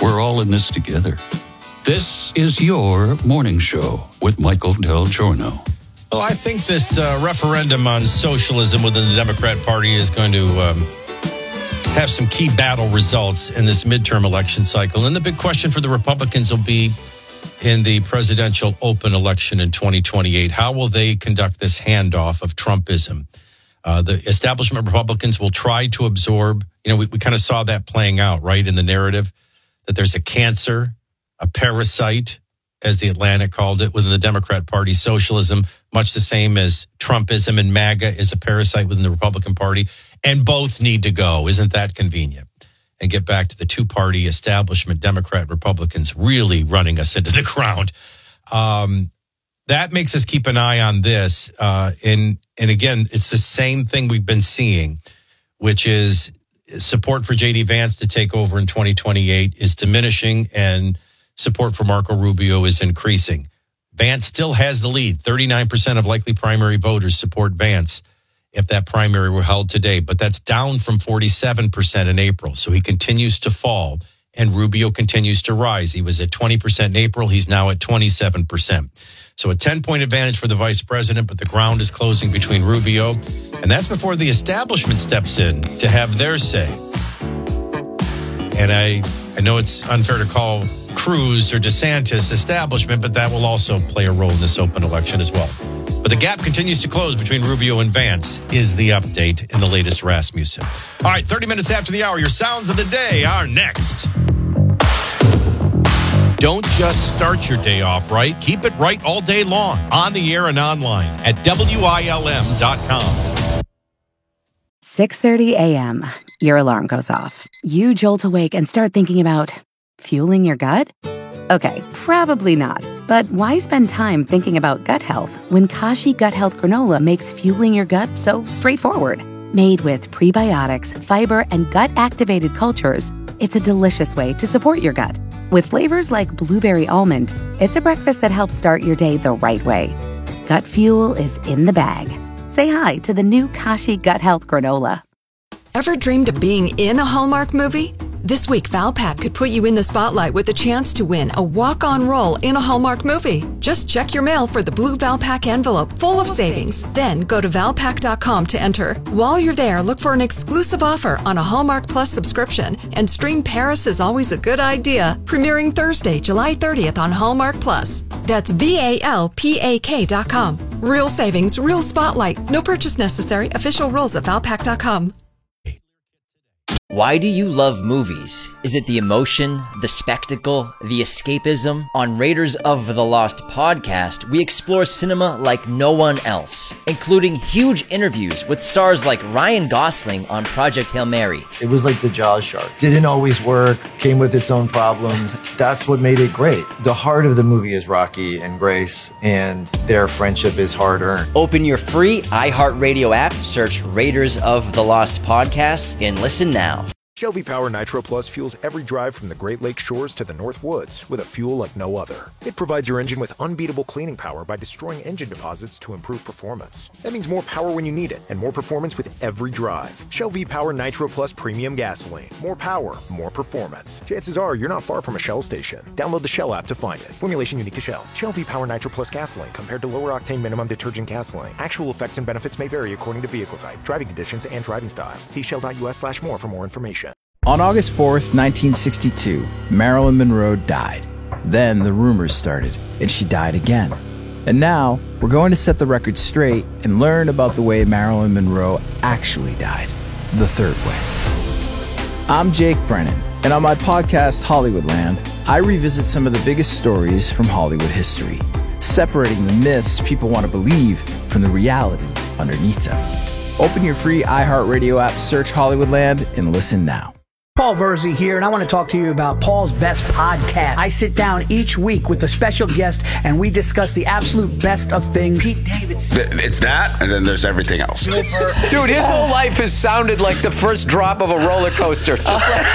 We're all in this together. This is your morning show with Michael Del Giorno. Well, I think this referendum on socialism within the Democrat Party is going to have some key battle results in this midterm election cycle. And the big question for the Republicans will be in the presidential open election in 2028. How will they conduct this handoff of Trumpism? The establishment Republicans will try to absorb. We kind of saw that playing out, right, in the narrative, that there's a cancer, a parasite, as the Atlantic called it, within the Democrat Party. Socialism, much the same as Trumpism and MAGA, is a parasite within the Republican Party. And both need to go. Isn't that convenient? And get back to the two-party establishment, Democrat, Republicans, really running us into the ground. That makes us keep an eye on this. And again, it's the same thing we've been seeing, which is support for J.D. Vance to take over in 2028 is diminishing, and support for Marco Rubio is increasing. Vance still has the lead. 39% of likely primary voters support Vance if that primary were held today. But that's down from 47% in April. So he continues to fall, and Rubio continues to rise. He was at 20% in April. He's now at 27%. So a 10-point advantage for the vice president, but the ground is closing between Rubio. And that's before the establishment steps in to have their say. And I know it's unfair to call Cruz or DeSantis establishment, but that will also play a role in this open election as well. But the gap continues to close between Rubio and Vance is the update in the latest Rasmussen. All right, 30 minutes after the hour, your sounds of the day are next. Don't just start your day off right. Keep it right all day long, on the air and online at WILM.com. 6:30 a.m. Your alarm goes off. You jolt awake and start thinking about fueling your gut? Okay, probably not. But why spend time thinking about gut health when Kashi Gut Health Granola makes fueling your gut so straightforward? Made with prebiotics, fiber, and gut-activated cultures, it's a delicious way to support your gut. With flavors like blueberry almond, it's a breakfast that helps start your day the right way. Gut fuel is in the bag. Say hi to the new Kashi Gut Health Granola. Ever dreamed of being in a Hallmark movie? This week, Valpak could put you in the spotlight with a chance to win a walk-on role in a Hallmark movie. Just check your mail for the blue Valpak envelope full of savings. Then go to Valpak.com to enter. While you're there, look for an exclusive offer on a Hallmark Plus subscription and stream Paris is Always a Good Idea, premiering Thursday, July 30th on Hallmark Plus. That's VALPAK.com. Real savings, real spotlight. No purchase necessary. Official rules at Valpak.com. Why do you love movies? Is it the emotion, the spectacle, the escapism? On Raiders of the Lost podcast, we explore cinema like no one else, including huge interviews with stars like Ryan Gosling on Project Hail Mary. It was like the Jaws shark. Didn't always work, came with its own problems. That's what made it great. The heart of the movie is Rocky and Grace, and their friendship is hard-earned. Open your free iHeartRadio app, search Raiders of the Lost podcast, and listen now. Shell V-Power Nitro Plus fuels every drive from the Great Lakes shores to the North Woods with a fuel like no other. It provides your engine with unbeatable cleaning power by destroying engine deposits to improve performance. That means more power when you need it, and more performance with every drive. Shell V-Power Nitro Plus Premium Gasoline. More power, more performance. Chances are you're not far from a Shell station. Download the Shell app to find it. Formulation unique to Shell. Shell V-Power Nitro Plus Gasoline compared to lower octane minimum detergent gasoline. Actual effects and benefits may vary according to vehicle type, driving conditions, and driving style. See shell.us/more for more information. On August 4th, 1962, Marilyn Monroe died. Then the rumors started, and she died again. And now, we're going to set the record straight and learn about the way Marilyn Monroe actually died, the third way. I'm Jake Brennan, and on my podcast, Hollywoodland, I revisit some of the biggest stories from Hollywood history, separating the myths people want to believe from the reality underneath them. Open your free iHeartRadio app, search Hollywoodland, and listen now. Paul Verzi here, and I want to talk to you about Paul's Best Podcast. I sit down each week with a special guest, and we discuss the absolute best of things. Pete Davidson. It's that, and then there's everything else. Dude, his whole life has sounded like the first drop of a roller coaster. Just like